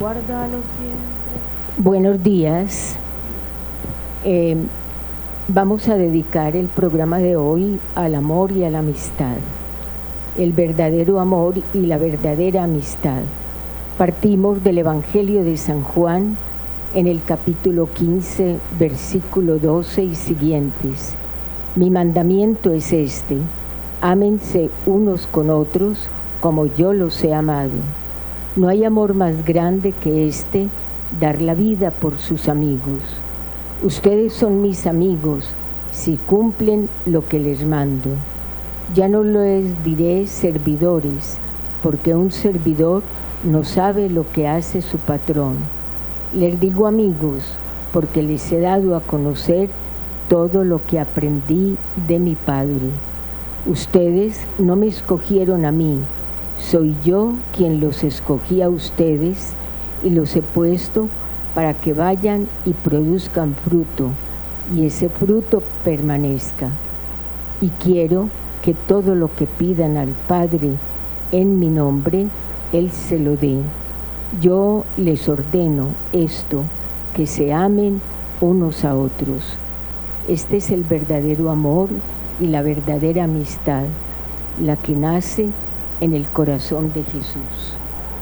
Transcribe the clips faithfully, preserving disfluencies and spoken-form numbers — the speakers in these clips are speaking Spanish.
guárdalo siempre. Buenos días. Eh, vamos a dedicar el programa de hoy al amor y a la amistad. El verdadero amor y la verdadera amistad. Partimos del Evangelio de San Juan en el capítulo quince, versículo doce y siguientes. Mi mandamiento es este: ámense unos con otros como yo los he amado. No hay amor más grande que este, dar la vida por sus amigos. Ustedes son mis amigos si cumplen lo que les mando. Ya no les diré servidores, porque un servidor no sabe lo que hace su patrón. Les digo amigos, porque les he dado a conocer todo lo que aprendí de mi Padre. Ustedes no me escogieron a mí, soy yo quien los escogí a ustedes y los he puesto para que vayan y produzcan fruto, y ese fruto permanezca. Y quiero que todo lo que pidan al Padre en mi nombre, Él se lo dé. Yo les ordeno esto, que se amen unos a otros. Este es el verdadero amor y la verdadera amistad, la que nace en el corazón de Jesús.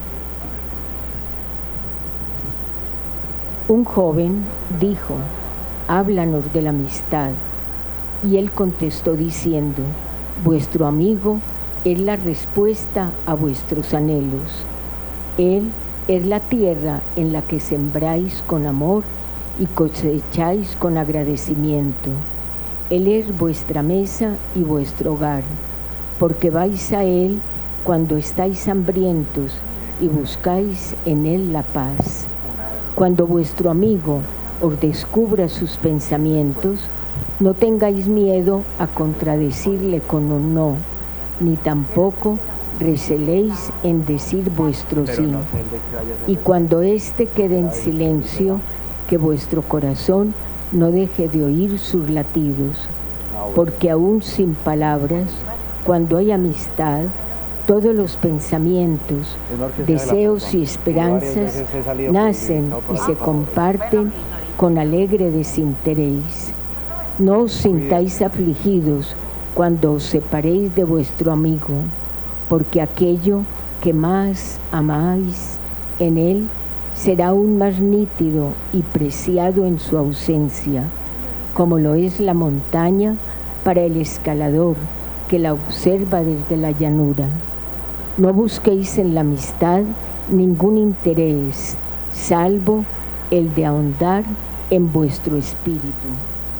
Un joven dijo: háblanos de la amistad. Y él contestó diciendo: vuestro amigo es la respuesta a vuestros anhelos. Él es la tierra en la que sembráis con amor y cosecháis con agradecimiento. Él es vuestra mesa y vuestro hogar, porque vais a Él cuando estáis hambrientos y buscáis en Él la paz. Cuando vuestro amigo os descubra sus pensamientos, no tengáis miedo a contradecirle con un no, ni tampoco receléis en decir vuestro sí. Y cuando éste quede en silencio, que vuestro corazón no deje de oír sus latidos, porque aún sin palabras, cuando hay amistad, todos los pensamientos, deseos y esperanzas nacen y se comparten con alegre desinterés. No os sintáis afligidos cuando os separéis de vuestro amigo, porque aquello que más amáis en él será aún más nítido y preciado en su ausencia, como lo es la montaña para el escalador que la observa desde la llanura. No busquéis en la amistad ningún interés, salvo el de ahondar en vuestro espíritu.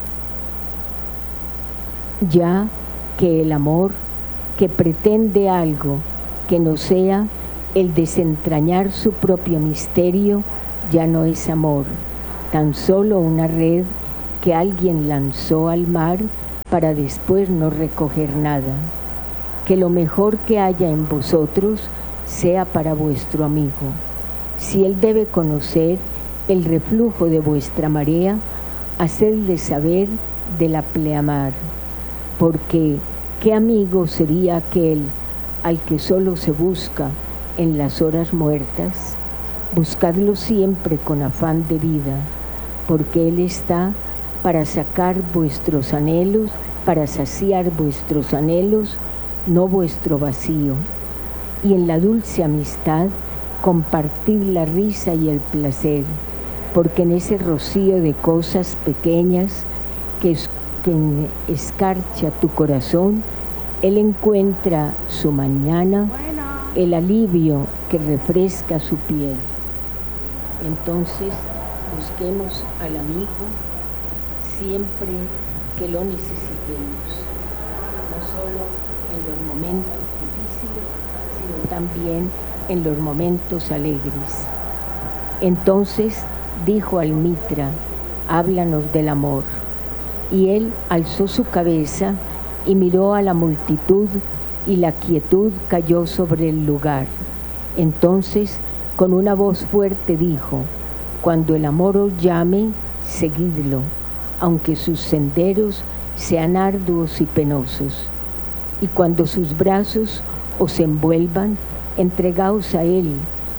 Ya que el amor, que pretende algo que no sea el desentrañar su propio misterio, ya no es amor, tan solo una red que alguien lanzó al mar para después no recoger nada. Que lo mejor que haya en vosotros sea para vuestro amigo. Si él debe conocer el reflujo de vuestra marea, hacedle saber de la pleamar, porque ¿qué amigo sería aquel al que solo se busca en las horas muertas? Buscadlo siempre con afán de vida, porque Él está para sacar vuestros anhelos, para saciar vuestros anhelos, no vuestro vacío. Y en la dulce amistad compartid la risa y el placer, porque en ese rocío de cosas pequeñas que es quien escarcha tu corazón, Él encuentra su mañana, el alivio que refresca su piel. Entonces, busquemos al amigo siempre que lo necesitemos, no solo en los momentos difíciles, sino también en los momentos alegres. Entonces dijo al Mitra: háblanos del amor. Y él alzó su cabeza y miró a la multitud, y la quietud cayó sobre el lugar. Entonces, con una voz fuerte dijo: cuando el amor os llame, seguidlo, aunque sus senderos sean arduos y penosos. Y cuando sus brazos os envuelvan, entregaos a él,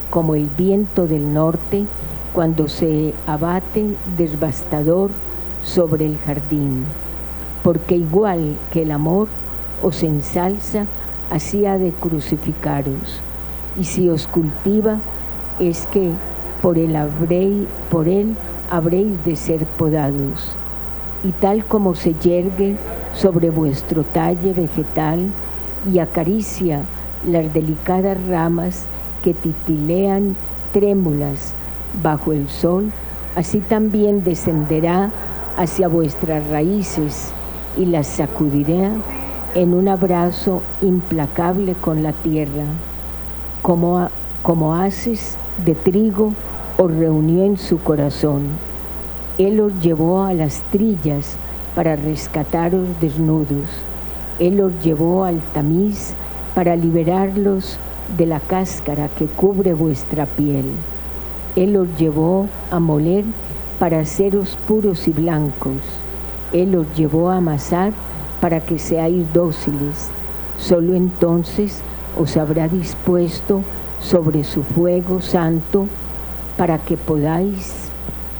como el viento del norte cuando se abate devastador sobre el jardín. Porque igual que el amor os ensalza, así ha de crucificaros. Y si os cultiva, es que por él, habréis, por él habréis de ser podados. Y tal como se yergue sobre vuestro talle vegetal y acaricia las delicadas ramas que titilean trémulas bajo el sol, así también descenderá hacia vuestras raíces y las sacudirá en un abrazo implacable con la tierra. Como, como haces de trigo os reunió en su corazón. Él os llevó a las trillas para rescataros desnudos. Él os llevó al tamiz para liberarlos de la cáscara que cubre vuestra piel. Él os llevó a moler para haceros puros y blancos. Él os llevó a amasar para que seáis dóciles. Solo entonces os habrá dispuesto sobre su fuego santo para que podáis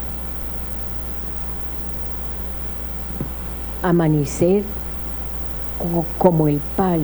amanecer como el pan,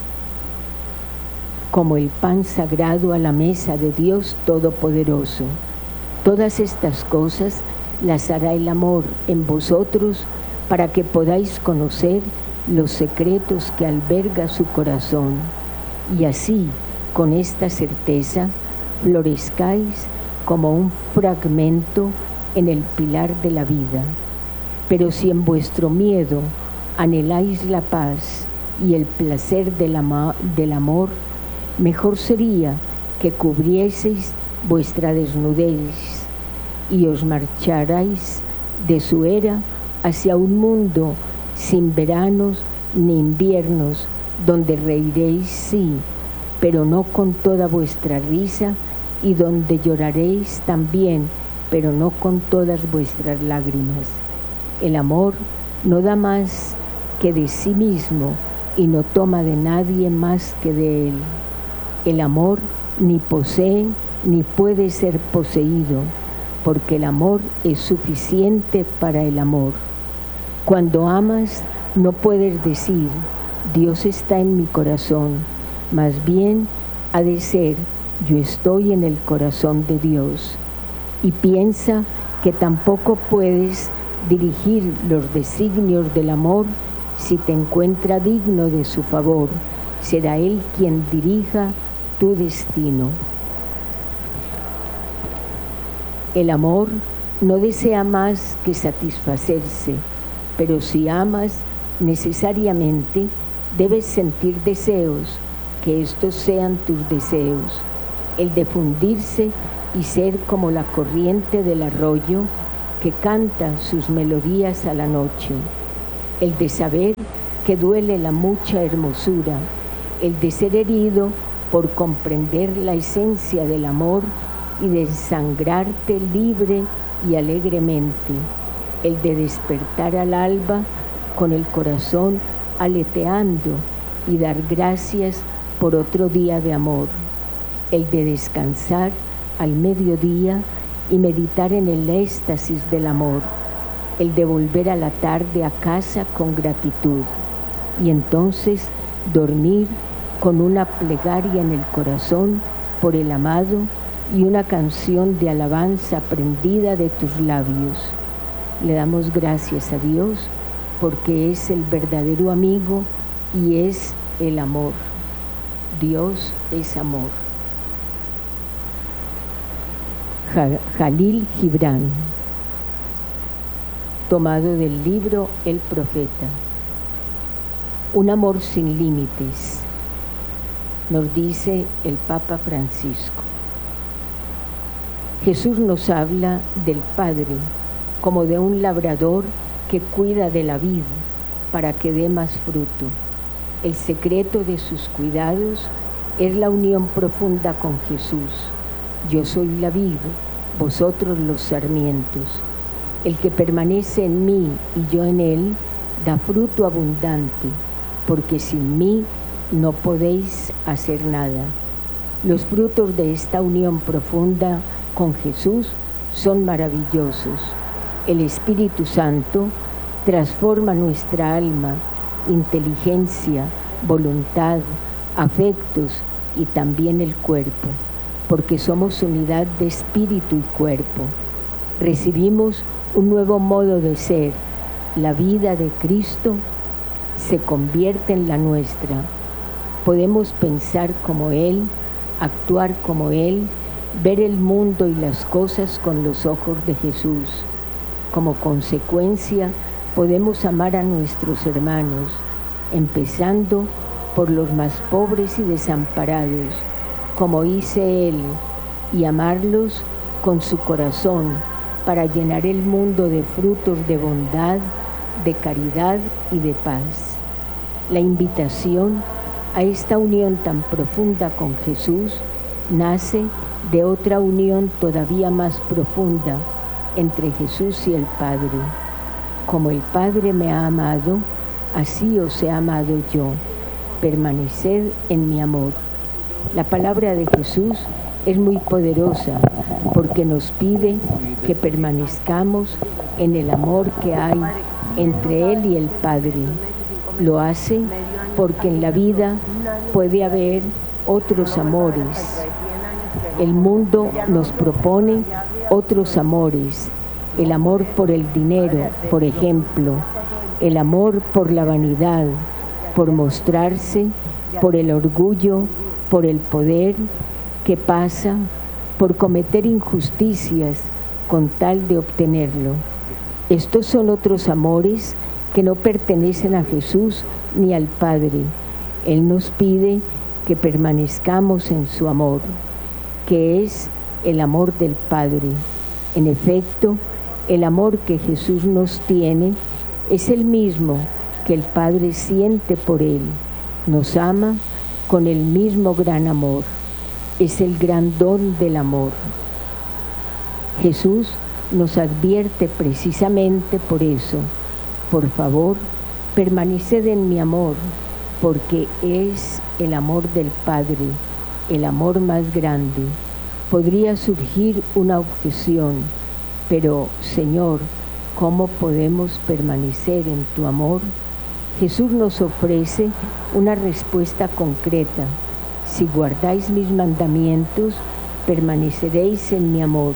como el pan sagrado a la mesa de Dios Todopoderoso. Todas estas cosas las hará el amor en vosotros para que podáis conocer los secretos que alberga su corazón, y así, con esta certeza, florezcáis como un fragmento en el pilar de la vida. Pero si en vuestro miedo anheláis la paz y el placer del, ama, del amor, mejor sería que cubrieseis vuestra desnudez y os marcharais de su era hacia un mundo sin veranos ni inviernos, donde reiréis, sí, pero no con toda vuestra risa, y donde lloraréis también, pero no con todas vuestras lágrimas. El amor no da más que de sí mismo y no toma de nadie más que de él. El amor ni posee ni puede ser poseído, porque el amor es suficiente para el amor. Cuando amas, no puedes decir, Dios está en mi corazón, más bien ha de ser, yo estoy en el corazón de Dios. Y piensa que tampoco puedes dirigir los designios del amor si te encuentra digno de su favor. Será Él quien dirija tu destino. El amor no desea más que satisfacerse, pero si amas, necesariamente debes sentir deseos, que estos sean tus deseos, el de fundirse y ser como la corriente del arroyo que canta sus melodías a la noche, el de saber que duele la mucha hermosura, el de ser herido por comprender la esencia del amor y de ensangrarte libre y alegremente, el de despertar al alba con el corazón aleteando y dar gracias por otro día de amor, el de descansar al mediodía y meditar en el éxtasis del amor, el de volver a la tarde a casa con gratitud y entonces dormir con una plegaria en el corazón por el amado y una canción de alabanza aprendida de tus labios. Le damos gracias a Dios porque es el verdadero amigo y es el amor. Dios es amor. Jalil Gibran, tomado del libro El Profeta. Un amor sin límites, nos dice el Papa Francisco. Jesús nos habla del Padre como de un labrador que cuida de la vid para que dé más fruto. El secreto de sus cuidados es la unión profunda con Jesús. Yo soy la vid, vosotros los sarmientos. El que permanece en mí y yo en él, da fruto abundante, porque sin mí no podéis hacer nada. Los frutos de esta unión profunda con Jesús son maravillosos. El Espíritu Santo transforma nuestra alma, inteligencia, voluntad, afectos y también el cuerpo, porque somos unidad de espíritu y cuerpo. Recibimos un nuevo modo de ser. La vida de Cristo se convierte en la nuestra. Podemos pensar como Él, actuar como Él, ver el mundo y las cosas con los ojos de Jesús. Como consecuencia, podemos amar a nuestros hermanos, empezando por los más pobres y desamparados, como hice Él, y amarlos con su corazón para llenar el mundo de frutos de bondad, de caridad y de paz. La invitación a esta unión tan profunda con Jesús nace de otra unión todavía más profunda entre Jesús y el Padre. Como el Padre me ha amado, así os he amado yo. Permaneced en mi amor. La palabra de Jesús es muy poderosa porque nos pide que permanezcamos en el amor que hay entre Él y el Padre. Lo hace porque en la vida puede haber otros amores. El mundo nos propone otros amores. El amor por el dinero, por ejemplo. El amor por la vanidad, por mostrarse, por el orgullo, por el poder que pasa, por cometer injusticias con tal de obtenerlo. Estos son otros amores que no pertenecen a Jesús ni al Padre. Él nos pide que permanezcamos en su amor, que es el amor del Padre. En efecto, el amor que Jesús nos tiene es el mismo que el Padre siente por Él. Nos ama con el mismo gran amor. Es el gran don del amor. Jesús nos advierte precisamente por eso. Por favor, permaneced en mi amor, porque es el amor del Padre, el amor más grande. Podría surgir una objeción, pero Señor, ¿cómo podemos permanecer en tu amor? Jesús nos ofrece una respuesta concreta. Si guardáis mis mandamientos, permaneceréis en mi amor,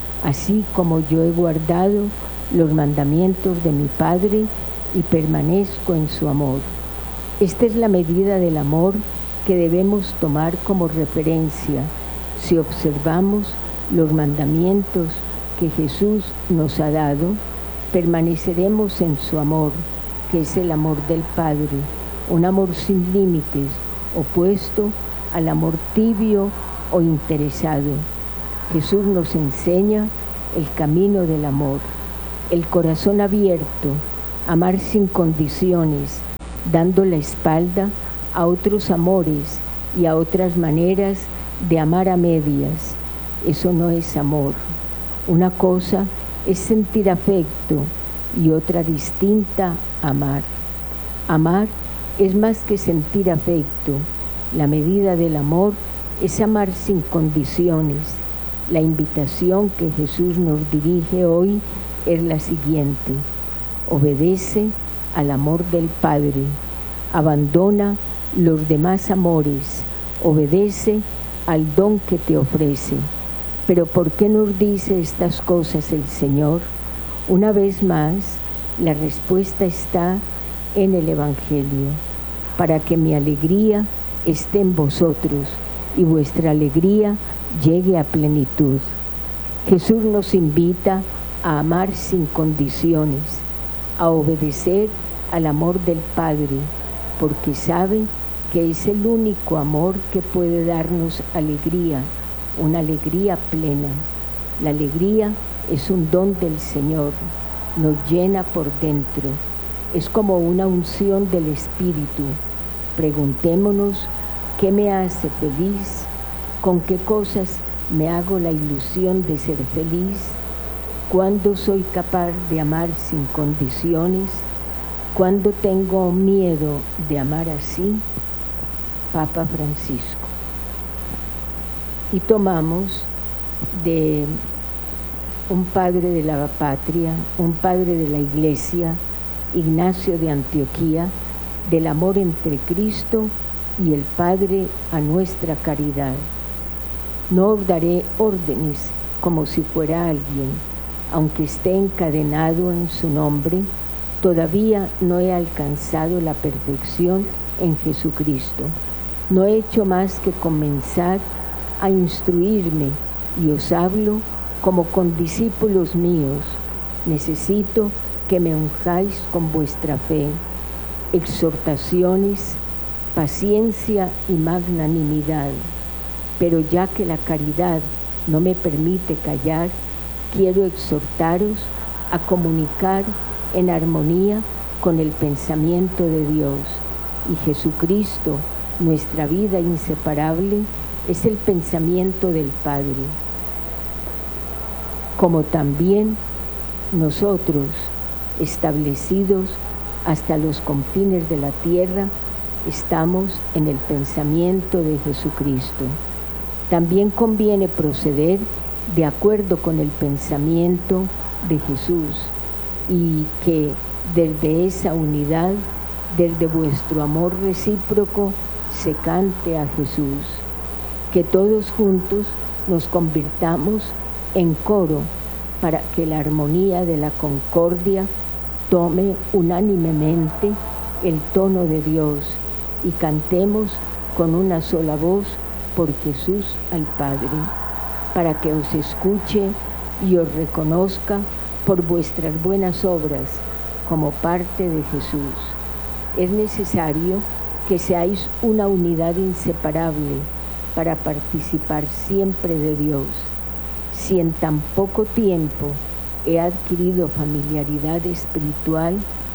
así como yo he guardado los mandamientos de mi Padre y permanezco en su amor. Esta es la medida del amor que debemos tomar como referencia si observamos los mandamientos que Jesús nos ha dado. Permaneceremos en su amor, que es el amor del Padre, un amor sin límites, opuesto al amor tibio o interesado. Jesús nos enseña el camino del amor, el corazón abierto, amar sin condiciones, dando la espalda a otros amores y a otras maneras de amar a medias. Eso no es amor. Una cosa es sentir afecto y otra distinta, amar. Amar es más que sentir afecto. La medida del amor es amar sin condiciones. La invitación que Jesús nos dirige hoy es la siguiente: obedece al amor del Padre, abandona los demás amores, obedece al don que te ofrece. Pero ¿por qué nos dice estas cosas el Señor? Una vez más, la respuesta está en el Evangelio, para que mi alegría esté en vosotros y vuestra alegría llegue a plenitud. Jesús nos invita a amar sin condiciones, a obedecer al amor del Padre, porque sabe que es el único amor que puede darnos alegría, una alegría plena. La alegría es un don del Señor, nos llena por dentro, es como una unción del Espíritu. Preguntémonos, ¿qué me hace feliz? ¿Con qué cosas me hago la ilusión de ser feliz? ¿Cuándo soy capaz de amar sin condiciones? ¿Cuándo tengo miedo de amar así? Papa Francisco. y tomamos de un padre de la patria, un padre de la Iglesia, Ignacio de Antioquía, del amor entre Cristo y el Padre a nuestra caridad. No os daré órdenes como si fuera alguien, aunque esté encadenado en su nombre, todavía no he alcanzado la perfección en Jesucristo. No he hecho más que comenzar a instruirme y os hablo como con discípulos míos. Necesito que me unjáis con vuestra fe, exhortaciones, paciencia y magnanimidad. Pero ya que la caridad no me permite callar, quiero exhortaros a comunicar en armonía con el pensamiento de Dios. Y Jesucristo, nuestra vida inseparable, es el pensamiento del Padre. Como también nosotros, establecidos hasta los confines de la tierra, estamos en el pensamiento de Jesucristo. También conviene proceder de acuerdo con el pensamiento de Jesús y que desde esa unidad, desde vuestro amor recíproco, se cante a Jesús. Que todos juntos nos convirtamos en coro para que la armonía de la concordia tome unánimemente el tono de Dios y cantemos con una sola voz por Jesús al Padre, para que os escuche y os reconozca por vuestras buenas obras como parte de Jesús. Es necesario que seáis una unidad inseparable para participar siempre de Dios. Si en tan poco tiempo he adquirido familiaridad espiritual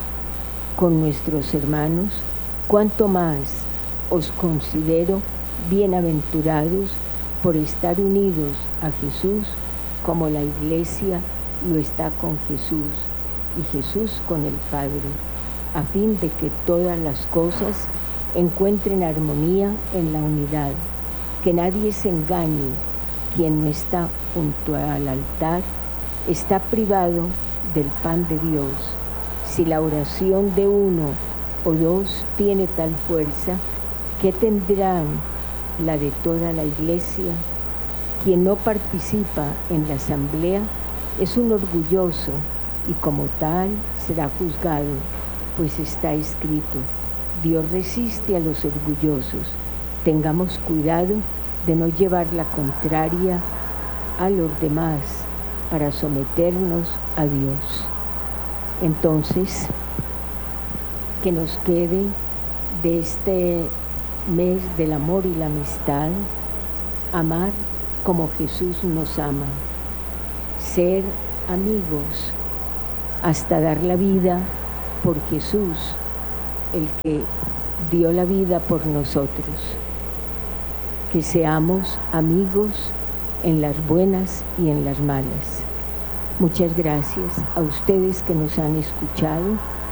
con nuestros hermanos, cuánto más os considero bienaventurados por estar unidos a Jesús como la Iglesia lo está con Jesús y Jesús con el Padre, a fin de que todas las cosas encuentren armonía en la unidad. Que nadie se engañe, quien no está junto al altar está privado del pan de Dios. Si la oración de uno o dos tiene tal fuerza, ¿qué tendrán la de toda la Iglesia? Quien no participa en la asamblea es un orgulloso y como tal será juzgado, pues está escrito: Dios resiste a los orgullosos. Tengamos cuidado de no llevar la contraria a los demás para someternos a Dios. Entonces, que nos quede de este mes del amor y la amistad, amar como Jesús nos ama, ser amigos hasta dar la vida por Jesús, el que dio la vida por nosotros. Que seamos amigos en las buenas y en las malas. Muchas gracias a ustedes que nos han escuchado.